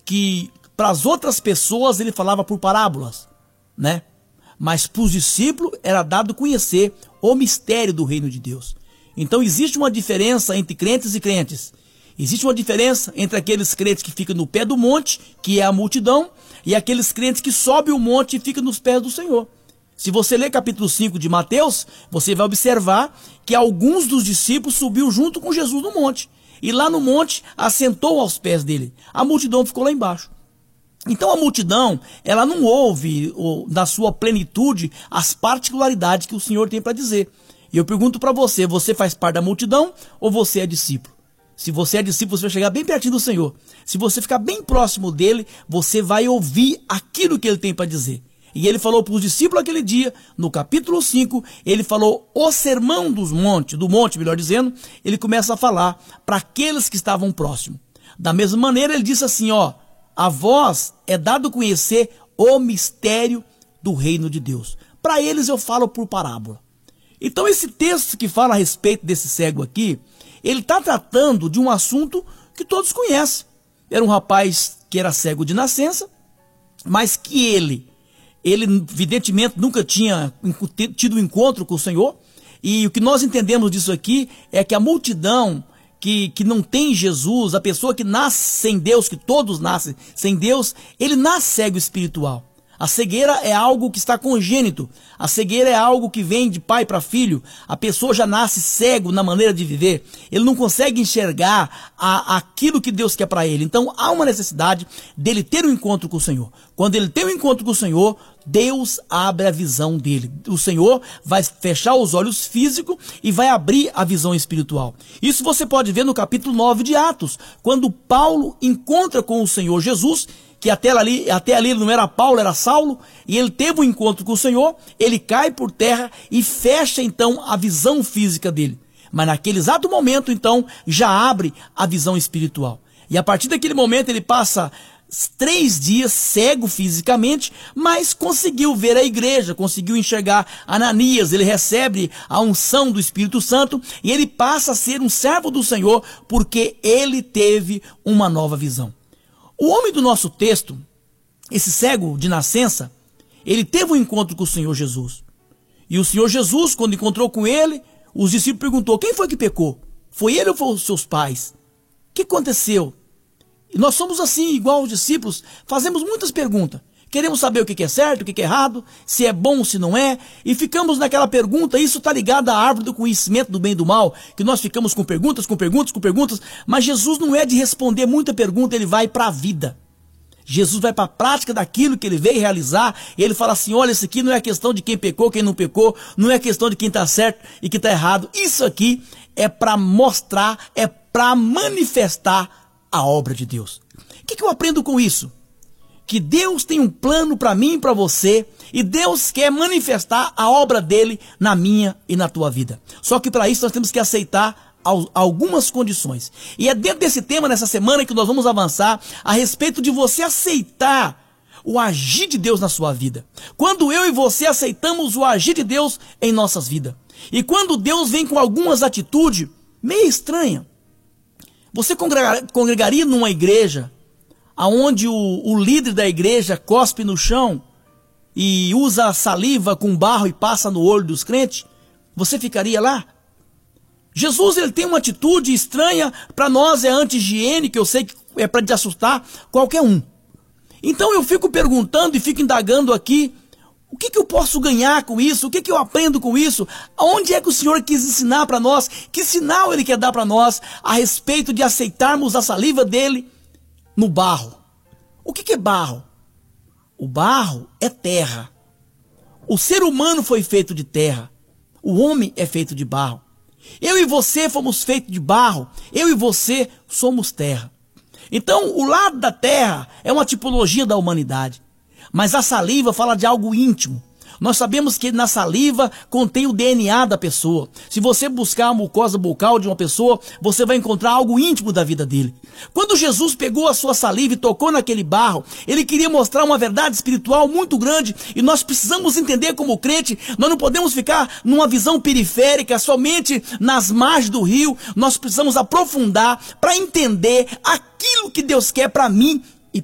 que para as outras pessoas ele falava por parábolas, né? Mas para os discípulos era dado conhecer o mistério do reino de Deus. Então existe uma diferença entre crentes e crentes. Existe uma diferença entre aqueles crentes que ficam no pé do monte, que é a multidão, e aqueles crentes que sobem o monte e ficam nos pés do Senhor. Se você ler capítulo 5 de Mateus, você vai observar que alguns dos discípulos subiu junto com Jesus no monte. E lá no monte assentou aos pés dele. A multidão ficou lá embaixo. Então a multidão, ela não ouve na sua plenitude as particularidades que o Senhor tem para dizer. E eu pergunto para você, você faz parte da multidão ou você é discípulo? Se você é discípulo, você vai chegar bem pertinho do Senhor. Se você ficar bem próximo dele, você vai ouvir aquilo que ele tem para dizer. E ele falou para os discípulos aquele dia, no capítulo 5, ele falou o sermão do monte, melhor dizendo, ele começa a falar para aqueles que estavam próximos. Da mesma maneira, ele disse assim, ó, a vós é dado conhecer o mistério do reino de Deus. Para eles eu falo por parábola. Então esse texto que fala a respeito desse cego aqui, ele está tratando de um assunto que todos conhecem. Era um rapaz que era cego de nascença, mas que ele evidentemente nunca tinha tido um encontro com o Senhor. E o que nós entendemos disso aqui é que a multidão que não tem Jesus, a pessoa que nasce sem Deus, que todos nascem sem Deus, ele nasce cego espiritual. A cegueira é algo que está congênito. A cegueira é algo que vem de pai para filho. A pessoa já nasce cego na maneira de viver. Ele não consegue enxergar aquilo que Deus quer para ele. Então há uma necessidade dele ter um encontro com o Senhor. Quando ele tem um encontro com o Senhor, Deus abre a visão dele. O Senhor vai fechar os olhos físicos e vai abrir a visão espiritual. Isso você pode ver no capítulo 9 de Atos, quando Paulo encontra com o Senhor Jesus, que até ali ele não era Paulo, era Saulo, e ele teve um encontro com o Senhor, ele cai por terra e fecha então a visão física dele. Mas naquele exato momento então já abre a visão espiritual. E a partir daquele momento ele passa 3 dias cego fisicamente, mas conseguiu ver a igreja, conseguiu enxergar Ananias, ele recebe a unção do Espírito Santo e ele passa a ser um servo do Senhor porque ele teve uma nova visão. O homem do nosso texto, esse cego de nascença, ele teve um encontro com o Senhor Jesus. E o Senhor Jesus, quando encontrou com ele, os discípulos perguntou, quem foi que pecou? Foi ele ou foram os seus pais? O que aconteceu? E nós somos assim, igual os discípulos, fazemos muitas perguntas. Queremos saber o que é certo, o que é errado, se é bom, se não é, e ficamos naquela pergunta. Isso está ligado à árvore do conhecimento do bem e do mal, que nós ficamos com perguntas, mas Jesus não é de responder muita pergunta, ele vai para a vida. Jesus vai para a prática daquilo que ele veio realizar, e ele fala assim, olha, isso aqui não é questão de quem pecou, quem não pecou, não é questão de quem está certo e quem está errado, isso aqui é para mostrar, é para manifestar a obra de Deus. O que eu aprendo com isso? Que Deus tem um plano para mim e para você, e Deus quer manifestar a obra dele na minha e na tua vida. Só que para isso nós temos que aceitar algumas condições. E é dentro desse tema, nessa semana, que nós vamos avançar a respeito de você aceitar o agir de Deus na sua vida. Quando eu e você aceitamos o agir de Deus em nossas vidas. E quando Deus vem com algumas atitudes meio estranhas. Você congregaria numa igreja aonde o líder da igreja cospe no chão e usa saliva com barro e passa no olho dos crentes? Você ficaria lá? Jesus, ele tem uma atitude estranha, para nós é anti-higiênica, eu sei que é para assustar qualquer um. Então eu fico perguntando e fico indagando aqui, o que eu posso ganhar com isso? O que eu aprendo com isso? Onde é que o Senhor quis ensinar para nós? Que sinal ele quer dar para nós a respeito de aceitarmos a saliva dele no barro? O que é barro? O barro é terra. O ser humano foi feito de terra. O homem é feito de barro. Eu e você fomos feitos de barro. Eu e você somos terra. Então, o lado da terra é uma tipologia da humanidade. Mas a saliva fala de algo íntimo. Nós sabemos que na saliva contém o DNA da pessoa. Se você buscar a mucosa bucal de uma pessoa, você vai encontrar algo íntimo da vida dele. Quando Jesus pegou a sua saliva e tocou naquele barro, ele queria mostrar uma verdade espiritual muito grande, e nós precisamos entender como crente, nós não podemos ficar numa visão periférica, somente nas margens do rio. Nós precisamos aprofundar para entender aquilo que Deus quer para mim